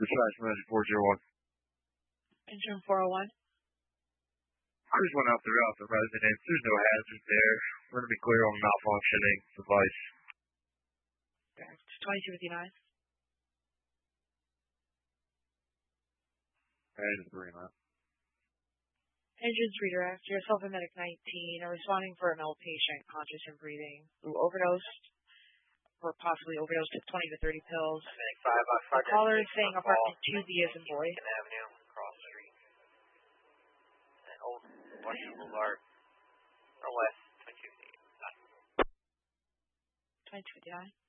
Dispatch message 401. Engine 401. Crews went out throughout the residence. There's no hazard there. We're going to be clear on malfunctioning device. Okay. 2259. Engine 3 now. Engines redirect. You're Medic 19 are responding for a male patient, conscious and breathing, who overdosed or possibly overdosed of 20 to 30 pills. The caller is saying apartment 2B is in boy. Avenue, Cross Street, and Old Washington Boulevard, or West 2259. 2259.